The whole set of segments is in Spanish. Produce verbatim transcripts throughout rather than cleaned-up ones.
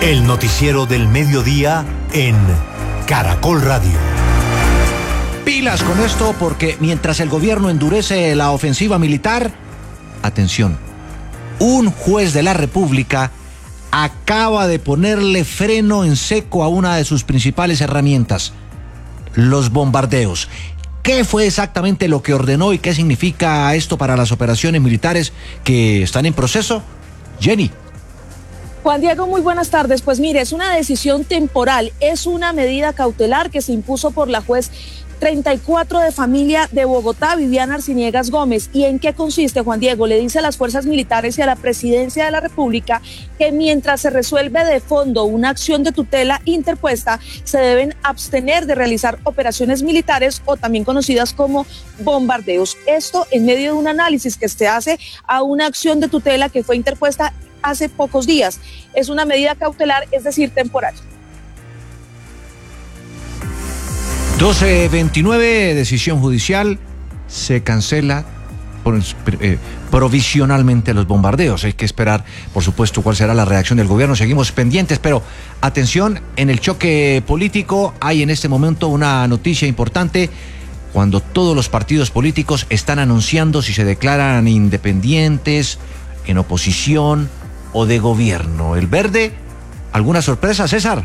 El noticiero del mediodía en Caracol Radio. Pilas con esto, porque mientras el gobierno endurece la ofensiva militar, atención, un juez de la República acaba de ponerle freno en seco a una de sus principales herramientas, los bombardeos. ¿Qué fue exactamente lo que ordenó y qué significa esto para las operaciones militares que están en proceso? Jenny. Juan Diego, muy buenas tardes. Pues mire, es una decisión temporal, es una medida cautelar que se impuso por la juez treinta y cuatro de familia de Bogotá, Viviana Arciniegas Gómez. ¿Y en qué consiste, Juan Diego? Le dice a las fuerzas militares y a la presidencia de la República que mientras se resuelve de fondo una acción de tutela interpuesta, se deben abstener de realizar operaciones militares o también conocidas como bombardeos. Esto en medio de un análisis que se hace a una acción de tutela que fue interpuesta hace pocos días. Es una medida cautelar, es decir, temporal. doce veintinueve, decisión judicial, se cancela por, eh, provisionalmente los bombardeos. Hay que esperar, por supuesto, cuál será la reacción del gobierno. Seguimos pendientes, pero atención, en el choque político hay en este momento una noticia importante, cuando todos los partidos políticos están anunciando si se declaran independientes, en oposición o de gobierno. El Verde, ¿alguna sorpresa, César?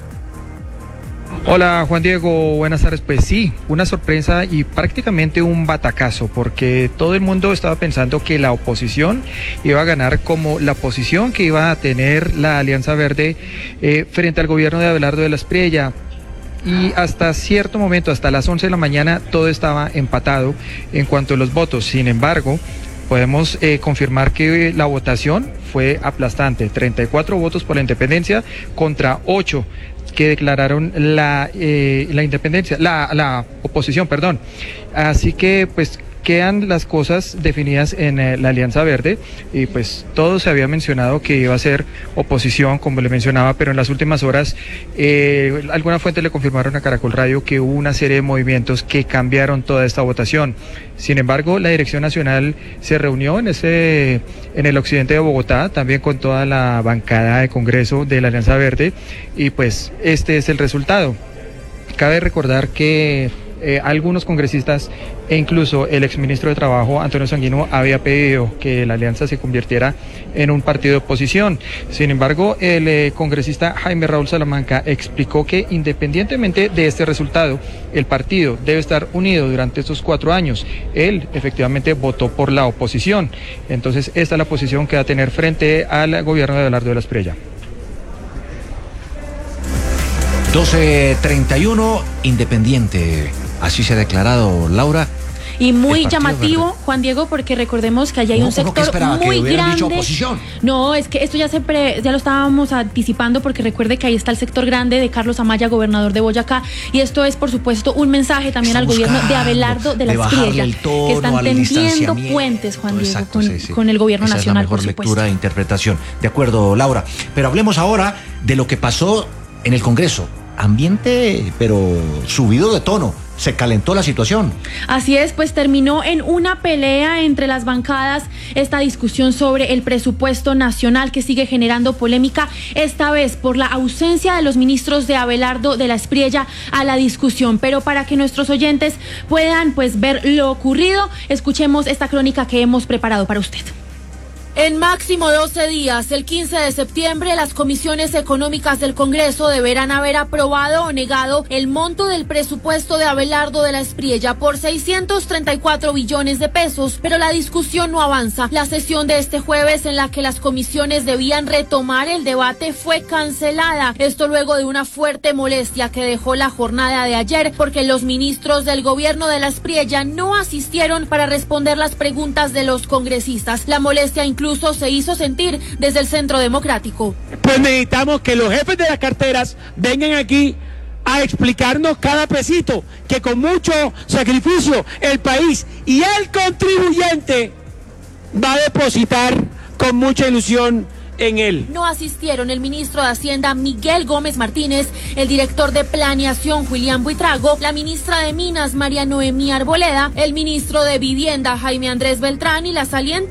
Hola Juan Diego, buenas tardes. Pues sí, una sorpresa y prácticamente un batacazo, porque todo el mundo estaba pensando que la oposición iba a ganar como la posición que iba a tener la Alianza Verde eh, frente al gobierno de Abelardo de la Espriella. Y hasta cierto momento, hasta las once de la mañana, todo estaba empatado en cuanto a los votos. Sin embargo, podemos eh, confirmar que la votación fue aplastante, treinta y cuatro votos por la independencia contra ocho que declararon la, eh, la independencia, la, la oposición, perdón. Así que pues quedan las cosas definidas en eh, la Alianza Verde, y pues todo se había mencionado que iba a ser oposición, como le mencionaba, pero en las últimas horas eh, algunas fuentes le confirmaron a Caracol Radio que hubo una serie de movimientos que cambiaron toda esta votación. Sin embargo, la Dirección Nacional se reunió en ese en el occidente de Bogotá, también con toda la bancada de Congreso de la Alianza Verde, y pues este es el resultado. Cabe recordar que Eh, algunos congresistas e incluso el exministro de Trabajo, Antonio Sanguino, había pedido que la alianza se convirtiera en un partido de oposición. Sin embargo, el eh, congresista Jaime Raúl Salamanca explicó que independientemente de este resultado, el partido debe estar unido durante estos cuatro años. Él efectivamente votó por la oposición. Entonces, esta es la posición que va a tener frente al gobierno de Abelardo de la Espriella. doce treinta y uno, independiente. Así se ha declarado, Laura. Y muy llamativo, Verde. Juan Diego, porque recordemos que allá hay no, un sector muy que grande. Dicho oposición. No, es que esto ya se pre, ya lo estábamos anticipando, porque recuerde que ahí está el sector grande de Carlos Amaya, gobernador de Boyacá, y esto es, por supuesto, un mensaje también está al gobierno de Abelardo de la Espriella, que están tendiendo puentes, Juan Diego, Exacto, con, sí, sí. con el gobierno Esa nacional, es la mejor por lectura supuesto. e interpretación. De acuerdo, Laura. Pero hablemos ahora de lo que pasó en el Congreso. Ambiente, pero subido de tono. Se calentó la situación. Así es, pues terminó en una pelea entre las bancadas esta discusión sobre el presupuesto nacional, que sigue generando polémica, esta vez por la ausencia de los ministros de Abelardo de la Espriella a la discusión. Pero para que nuestros oyentes puedan pues ver lo ocurrido, escuchemos esta crónica que hemos preparado para usted. En máximo doce días, el quince de septiembre, las comisiones económicas del Congreso deberán haber aprobado o negado el monto del presupuesto de Abelardo de la Espriella por seiscientos treinta y cuatro billones de pesos, pero la discusión no avanza. La sesión de este jueves, en la que las comisiones debían retomar el debate, fue cancelada. Esto luego de una fuerte molestia que dejó la jornada de ayer, porque los ministros del gobierno de la Espriella no asistieron para responder las preguntas de los congresistas. La molestia incluso Incluso se hizo sentir desde el Centro Democrático. Pues necesitamos que los jefes de las carteras vengan aquí a explicarnos cada pesito, que con mucho sacrificio el país y el contribuyente va a depositar con mucha ilusión en él. No asistieron el ministro de Hacienda Miguel Gómez Martínez, el director de Planeación Julián Buitrago, la ministra de Minas María Noemí Arboleda, el ministro de Vivienda Jaime Andrés Beltrán y la saliente